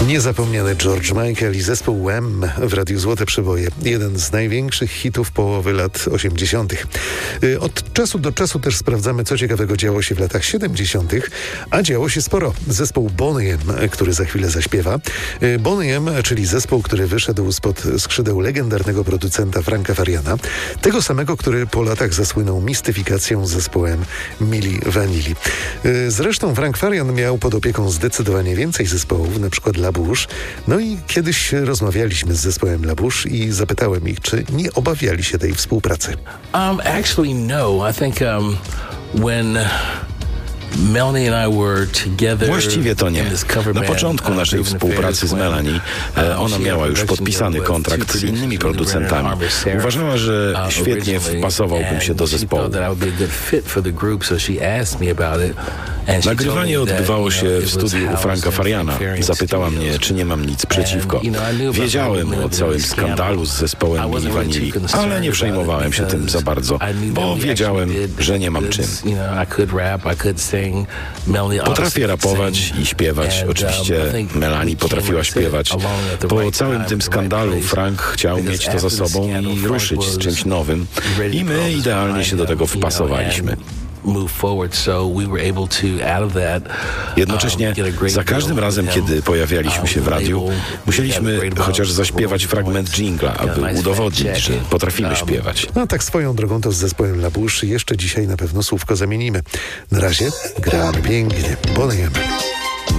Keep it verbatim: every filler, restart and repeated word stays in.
Niezapomniany George Michael i zespół Wham w Radiu Złote Przeboje. Jeden z największych hitów połowy lat osiemdziesiątych. Od czasu do czasu też sprawdzamy, co ciekawego działo się w latach siedemdziesiątych, a działo się sporo. Zespół Boney M, który za chwilę zaśpiewa. Boney M, czyli zespół, który wyszedł spod skrzydeł legendarnego producenta Franka Fariana, tego samego, który po latach zasłynął mistyfikacją z zespołem Milli Vanilli. Zresztą Frank Farian miał pod opieką zdecydowanie więcej zespołów, na przykład La Bouche. No i kiedyś rozmawialiśmy z zespołem La Bouche i zapytałem ich, czy nie obawiali się tej współpracy. Um, actually, no. I think um, when Melanie and I were together. Właściwie to nie. Na początku naszej współpracy z Melanie ona miała już podpisany kontrakt z innymi producentami. Uważała, że świetnie wpasowałbym się do zespołu. Nagrywanie odbywało się w studiu u Franka Fariana. Zapytała mnie, czy nie mam nic przeciwko. Wiedziałem o całym skandalu z zespołem Milli Vanilli, ale nie przejmowałem się tym za bardzo, bo wiedziałem, że nie mam czym. Potrafię rapować i śpiewać. Oczywiście Melanie potrafiła śpiewać. Po całym tym skandalu Frank chciał mieć to za sobą i ruszyć z czymś nowym. I my idealnie się do tego wpasowaliśmy. Jednocześnie za każdym razem, kiedy pojawialiśmy się w radiu, musieliśmy chociaż zaśpiewać fragment dżingla, aby udowodnić, że potrafimy śpiewać. No tak swoją drogą to z zespołem La Bouche jeszcze dzisiaj na pewno słówko zamienimy. Na razie gramy pięknie. Boney M.